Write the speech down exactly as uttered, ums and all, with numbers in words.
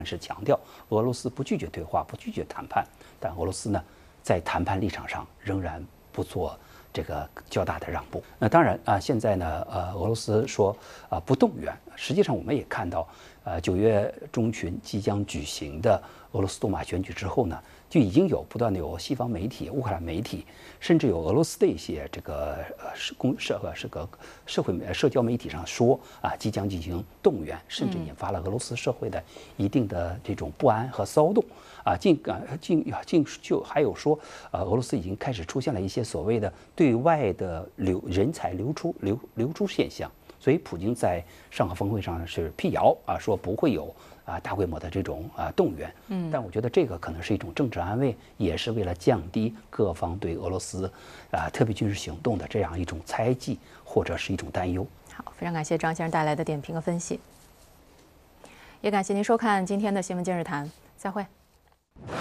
是强调俄罗斯不拒绝对话，不拒绝谈判，但俄罗斯呢，在谈判立场上仍然不做这个较大的让步。那当然啊，现在呢，呃，俄罗斯说啊不动员，实际上我们也看到，呃，九月中旬即将举行的俄罗斯杜马选举之后呢，就已经有不断的有西方媒体、乌克兰媒体，甚至有俄罗斯的一些这个呃是公社呃是个社会社交媒体上说啊，即将进行动员，甚至引发了俄罗斯社会的一定的这种不安和骚动啊，竟啊竟竟就还有说，呃，俄罗斯已经开始出现了一些所谓的对外的流人才流出流流出现象。所以，普京在上海峰会上是辟谣啊，说不会有啊大规模的这种啊动员。嗯，但我觉得这个可能是一种政治安慰，也是为了降低各方对俄罗斯啊特别军事行动的这样一种猜忌或者是一种担忧。 好，非常感谢张先生带来的点评和分析，也感谢您收看今天的新闻今日谈，再会。